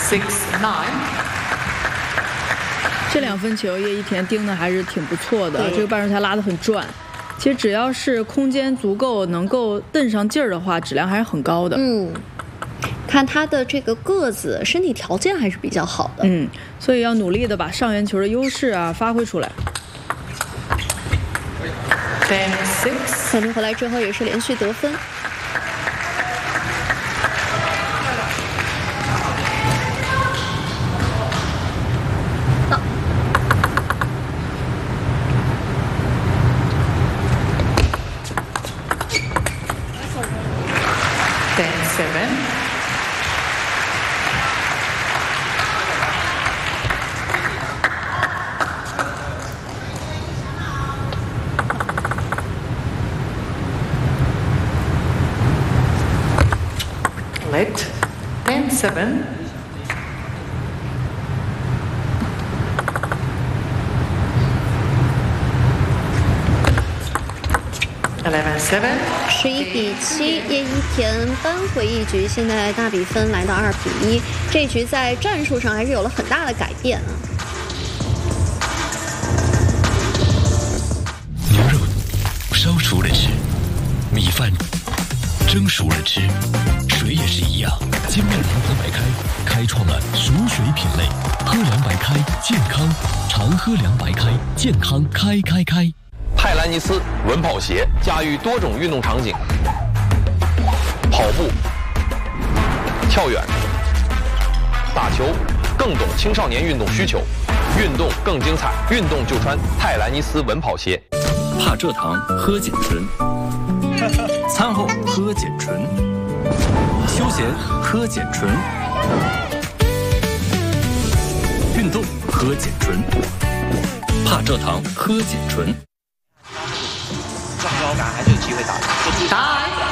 6-9。 这2分球叶一田盯的还是挺不错的，这个半水台拉得很转。其实只要是空间足够，能够蹬上劲儿的话，质量还是很高的。 看他的这个个子，身体条件还是比较好的。 所以要努力的把上圆球的优势发挥出来。 10-6。 3分回来之后也是连续得分。 10-7。 11-7，叶一田扳回一局，现在大比分来到2-1。这局在战术上还是有了很大的改变啊。 牛肉烧熟了吃，米饭蒸熟了吃，水也是一样。金麦堂喝白开，开创了熟水品类，喝凉白开，健康，常喝凉白开，健康开。 泰兰尼斯稳跑鞋驾驭多种运动场景，跑步、跳远、打球，更懂青少年运动需求，运动更精彩，运动就穿泰兰尼斯稳跑鞋。 怕蔗糖喝碱醇，餐后喝碱醇，休闲喝碱醇，运动喝碱醇，怕蔗糖喝碱醇。 撞腰杆还是有机会打的。